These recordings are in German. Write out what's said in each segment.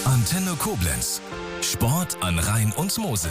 Antenne Koblenz. Sport an Rhein und Mosel.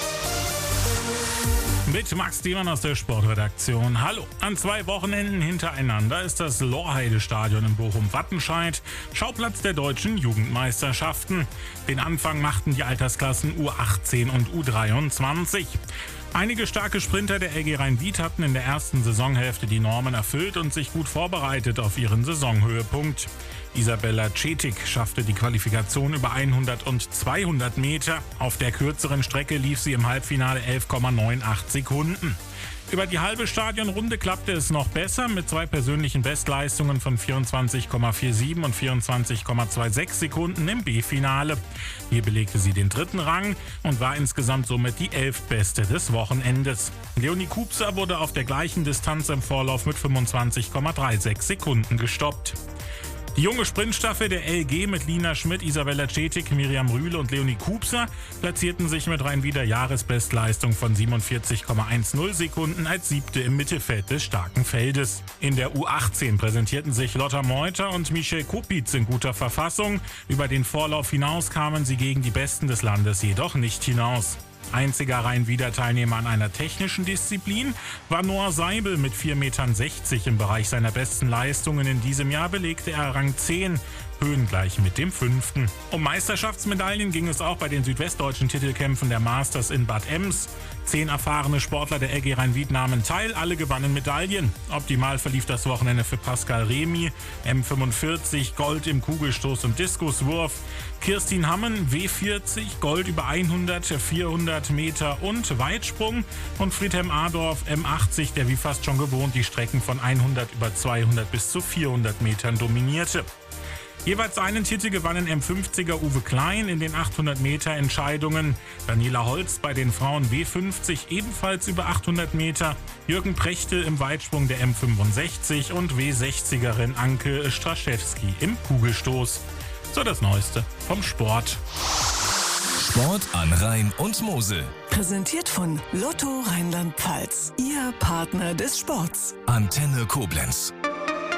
Mit Max Diemann aus der Sportredaktion. Hallo. An 2 Wochenenden hintereinander ist das Lorheide-Stadion in Bochum-Wattenscheid Schauplatz der deutschen Jugendmeisterschaften. Den Anfang machten die Altersklassen U18 und U23. Einige starke Sprinter der LG Rhein-Wied hatten in der ersten Saisonhälfte die Normen erfüllt und sich gut vorbereitet auf ihren Saisonhöhepunkt. Isabella Cetic schaffte die Qualifikation über 100 und 200 Meter. Auf der kürzeren Strecke lief sie im Halbfinale 11,98 Sekunden. Über die halbe Stadionrunde klappte es noch besser mit 2 persönlichen Bestleistungen von 24,47 und 24,26 Sekunden im B-Finale. Hier belegte sie den 3. Rang und war insgesamt somit die 11. Beste des Wochenendes. Leonie Kupser wurde auf der gleichen Distanz im Vorlauf mit 25,36 Sekunden gestoppt. Die junge Sprintstaffel der LG mit Lina Schmidt, Isabella Cetic, Miriam Rühle und Leonie Kupser platzierten sich mit Rhein-Wieder Jahresbestleistung von 47,10 Sekunden als 7. im Mittelfeld des starken Feldes. In der U18 präsentierten sich Lotta Meuter und Michelle Kopitz in guter Verfassung. Über den Vorlauf hinaus kamen sie gegen die Besten des Landes jedoch nicht hinaus. Einziger Rhein-Wieder Teilnehmer an einer technischen Disziplin war Noah Seibel mit 4,60 Metern. Im Bereich seiner besten Leistungen in diesem Jahr belegte er Rang 10, höhengleich mit dem 5. Um Meisterschaftsmedaillen ging es auch bei den südwestdeutschen Titelkämpfen der Masters in Bad Ems. 10 erfahrene Sportler der LG Rhein-Wied nahmen teil, alle gewannen Medaillen. Optimal verlief das Wochenende für Pascal Remy, M45, Gold im Kugelstoß und Diskuswurf. Kirstin Hammen, W40, Gold über 100, 400 Meter und Weitsprung. Und Friedhelm Adorf, M80, der wie fast schon gewohnt die Strecken von 100 über 200 bis zu 400 Metern dominierte. Jeweils einen Titel gewannen M50er Uwe Klein in den 800 Meter Entscheidungen, Daniela Holz bei den Frauen W50 ebenfalls über 800 Meter, Jürgen Prechtel im Weitsprung der M65 und W60erin Anke Straschewski im Kugelstoß. So das Neueste vom Sport. Sport an Rhein und Mosel. Präsentiert von Lotto Rheinland-Pfalz. Ihr Partner des Sports. Antenne Koblenz.